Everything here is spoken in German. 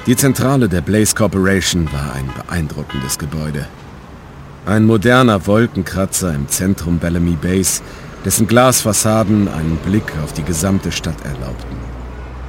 Die Zentrale der Blaze Corporation war ein beeindruckendes Gebäude. Ein moderner Wolkenkratzer im Zentrum Bellamy Bays, dessen Glasfassaden einen Blick auf die gesamte Stadt erlaubten.